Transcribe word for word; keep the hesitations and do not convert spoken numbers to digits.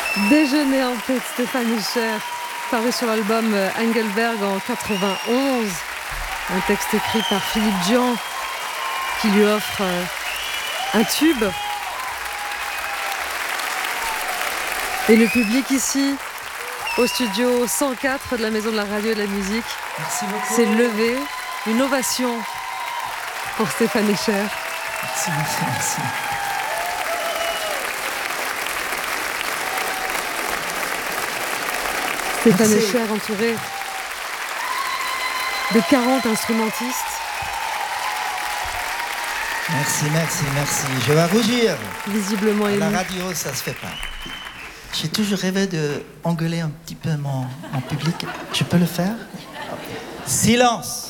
Déjeuner en paix de Stéphane Escher, paru sur l'album Engelberg en quatre-vingt-onze. Un texte écrit par Philippe Dian qui lui offre un tube. Et le public ici, au studio cent quatre de la Maison de la Radio et de la Musique, s'est levé. Une ovation pour Stéphane Escher. Merci, merci, merci. Stéphane Escher entouré de quarante instrumentistes. Merci, merci, merci. Je vais rougir. Visiblement ému. À la radio, ça se fait pas. J'ai toujours rêvé de engueuler un petit peu mon, mon public. Je peux le faire? Silence!